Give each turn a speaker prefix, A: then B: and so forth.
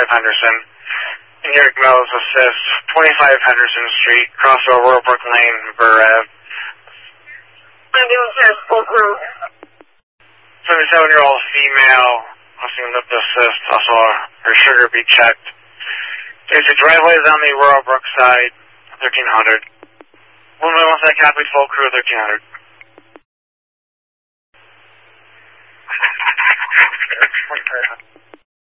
A: Henderson. New York Mills Assist, 25 Henderson Street, crossover Royalbrook Lane, Burr Ave. 77-year-old female, listening lip assist, also her sugar be checked. There's a driveway on the Royalbrook side, 1300. 1 minute, 1 sec, copy, full crew, 1300.